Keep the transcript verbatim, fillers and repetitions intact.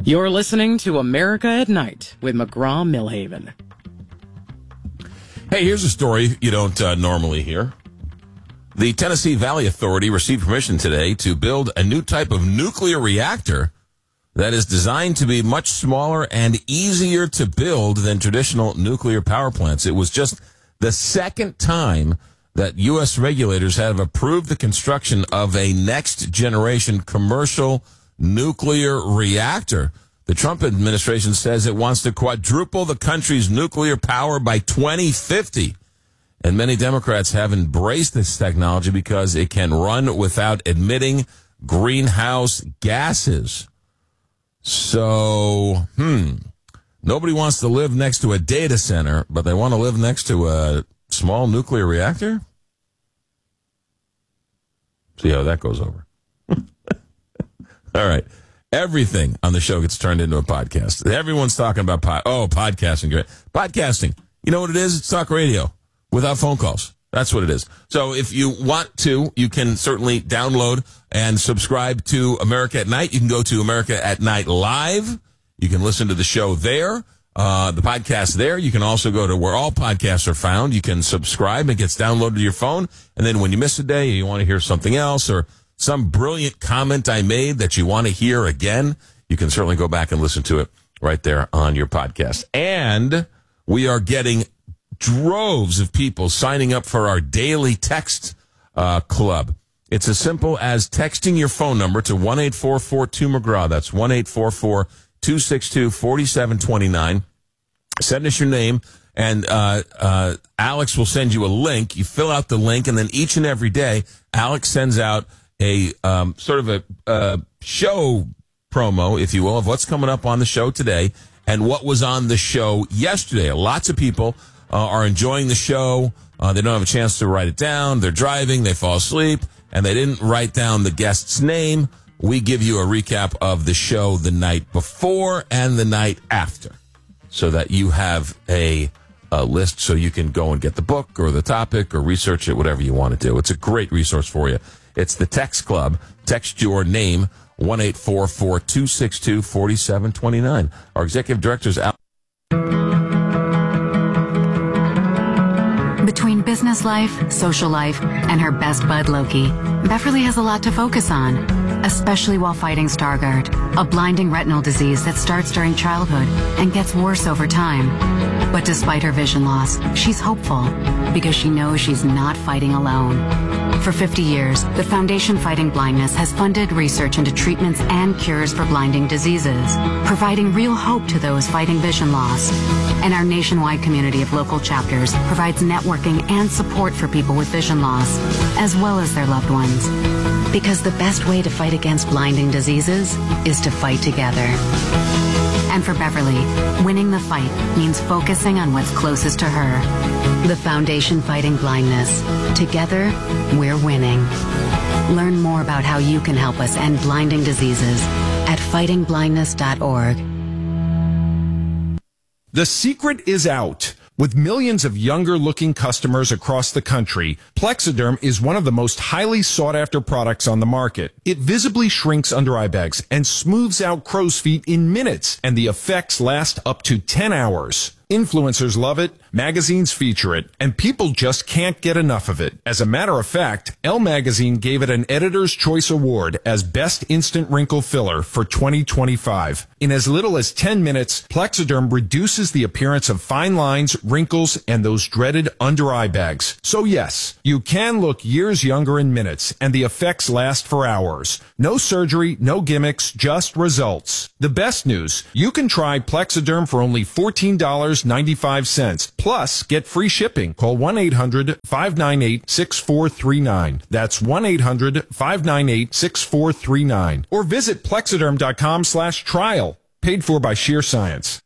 You're listening to America at Night with McGraw-Milhaven. Hey, here's a story you don't uh, normally hear. The Tennessee Valley Authority received permission today to build a new type of nuclear reactor that is designed to be much smaller and easier to build than traditional nuclear power plants. It was just the second time that U S regulators have approved the construction of a next-generation commercial nuclear reactor. The Trump administration says it wants to quadruple the country's nuclear power by twenty fifty. And many Democrats have embraced this technology because it can run without emitting greenhouse gases. So, hmm, nobody wants to live next to a data center, but they want to live next to a small nuclear reactor? See how that goes over. All right. Everything on the show gets turned into a podcast. Everyone's talking about, pod- oh, podcasting. Great. Podcasting. You know what it is? It's talk radio without phone calls. That's what it is. So if you want to, you can certainly download and subscribe to America at Night. You can go to America at Night Live. You can listen to the show there, uh, the podcast there. You can also go to where all podcasts are found. You can subscribe. It gets downloaded to your phone. And then when you miss a day, you want to hear something else or some brilliant comment I made that you want to hear again, you can certainly go back and listen to it right there on your podcast. And we are getting droves of people signing up for our daily text uh, club. It's as simple as texting your phone number to one eight four four two McGraw. That's one eight four four two six two four seven two nine. Send us your name, and uh, uh, Alex will send you a link. You fill out the link, and then each and every day, Alex sends out a um, sort of a uh, show promo, if you will, of what's coming up on the show today and what was on the show yesterday. Lots of people Uh, are enjoying the show. Uh, they don't have a chance to write it down. They're driving. They fall asleep, and they didn't write down the guest's name. We give you a recap of the show the night before and the night after so that you have a, a list so you can go and get the book or the topic or research it, whatever you want to do. It's a great resource for you. It's the Text Club. Text your name, one eight four four two six two four seven two nine. Our executive director is Al. Between business life, social life, and her best bud Loki, Beverly has a lot to focus on, especially while fighting Stargardt, a blinding retinal disease that starts during childhood and gets worse over time. But despite her vision loss, she's hopeful because she knows she's not fighting alone. For fifty years, the Foundation Fighting Blindness has funded research into treatments and cures for blinding diseases, providing real hope to those fighting vision loss. And our nationwide community of local chapters provides networking and support for people with vision loss, as well as their loved ones. Because the best way to fight against blinding diseases is to fight together. And for Beverly, winning the fight means focusing on what's closest to her. The Foundation Fighting Blindness. Together, we're winning. Learn more about how you can help us end blinding diseases at fighting blindness dot org. The secret is out. With millions of younger-looking customers across the country, Plexiderm is one of the most highly sought-after products on the market. It visibly shrinks under-eye bags and smooths out crow's feet in minutes, and the effects last up to ten hours. Influencers love it, magazines feature it, and people just can't get enough of it. As a matter of fact, Elle Magazine gave it an Editor's Choice Award as Best Instant Wrinkle Filler for twenty twenty-five. In as little as ten minutes, Plexiderm reduces the appearance of fine lines, wrinkles, and those dreaded under-eye bags. So yes, you can look years younger in minutes, and the effects last for hours. No surgery, no gimmicks, just results. The best news, you can try Plexiderm for only fourteen dollars and ninety-five cents. Plus, get free shipping. Call one eight hundred five nine eight six four three nine. That's one eight hundred five nine eight six four three nine. Or visit plexiderm dot com slash trial. Paid for by Sheer Science.